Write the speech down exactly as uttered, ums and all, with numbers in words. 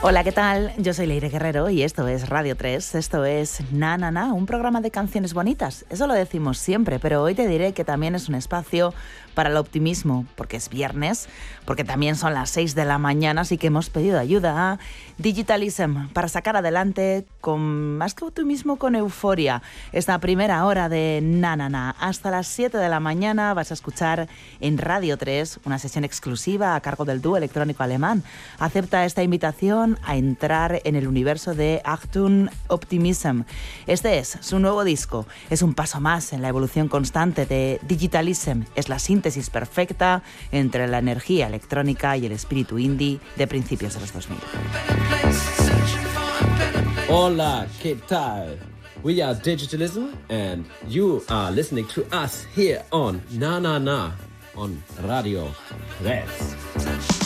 Hola, ¿qué tal? Yo soy Leire Guerrero y esto es Radio tres, esto es Na Na Na, un programa de canciones bonitas. Eso lo decimos siempre, pero hoy te diré que también es un espacio para el optimismo, porque es viernes, porque también son las seis de la mañana, así que hemos pedido ayuda a Digitalism para sacar adelante con más que optimismo, con euforia, esta primera hora de Na Na Na. Hasta las siete de la mañana vas a escuchar en Radio tres una sesión exclusiva a cargo del dúo electrónico alemán. Acepta esta invitación a entrar en el universo de Achtung Optimism. Este es su nuevo disco. Es un paso más en la evolución constante de Digitalism. Es la síntesis perfecta entre la energía electrónica y el espíritu indie de principios de los dos mil. Hola, ¿qué tal? We are Digitalism and you are listening to us here on Na Na Na on Radio tres.